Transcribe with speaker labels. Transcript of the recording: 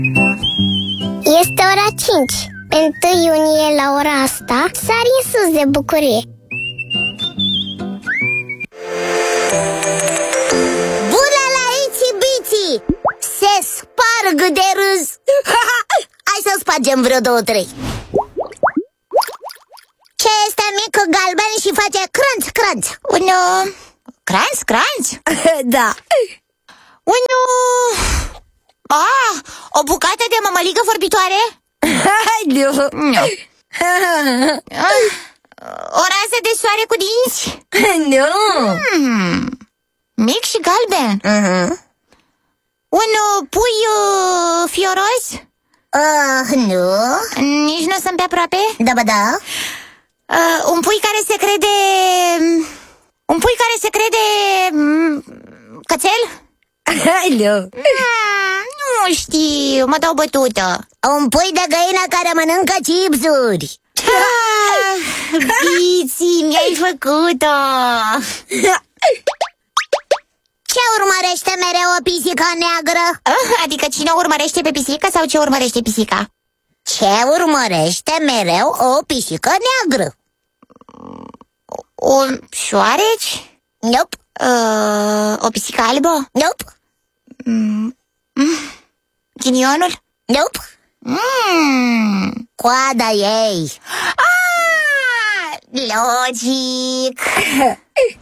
Speaker 1: Este ora 5. Pe 1 iunie la ora asta sari în sus de bucurie.
Speaker 2: Bună la Itsy-Bitsy! Se sparg de râs. Hai să spargem vreo 2-3. Ce este mic, galben și face crânț, crânț?
Speaker 3: Crânț?
Speaker 2: Da.
Speaker 3: O bucată de mămăligă vorbitoare?
Speaker 2: Nu.
Speaker 3: O rază de soare cu dinți?
Speaker 2: Nu.
Speaker 3: Mic și galben. Un pui fioros?
Speaker 2: Nu.
Speaker 3: Nici nu sunt pe aproape?
Speaker 2: Da, bă, da.
Speaker 3: Un pui care se crede... Cățel?
Speaker 2: Nu.
Speaker 3: Nu știu, mă dau bătută.
Speaker 2: Un pui de găină care mănâncă chipsuri.
Speaker 3: Biții, mi-ai făcut-o.
Speaker 2: Ce urmărește mereu o pisică neagră?
Speaker 3: Adică cine urmărește pe pisică sau ce urmărește pisica?
Speaker 2: Ce urmărește mereu o pisică neagră?
Speaker 3: Un șoareci?
Speaker 2: Nope.
Speaker 3: O pisică albă?
Speaker 2: Nope.
Speaker 3: Ghinionul?
Speaker 2: Nope. Coada ei.
Speaker 3: Logic.